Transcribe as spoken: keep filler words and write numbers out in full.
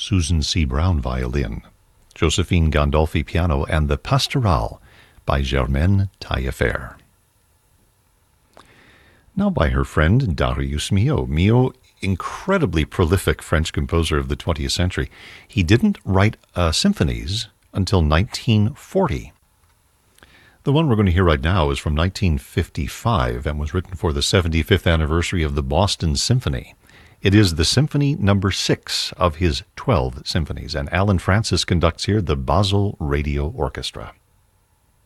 Susan C. Brown violin, Josephine Gandolfi piano, and the Pastoral by Germaine Taillefer. Now by her friend Darius Milhaud. Milhaud, incredibly prolific French composer of the twentieth century. He didn't write uh, symphonies until nineteen forty. The one we're going to hear right now is from nineteen fifty-five and was written for the seventy-fifth anniversary of the Boston Symphony. It is the symphony number six of his twelve symphonies, and Alan Francis conducts here the Basel Radio Orchestra.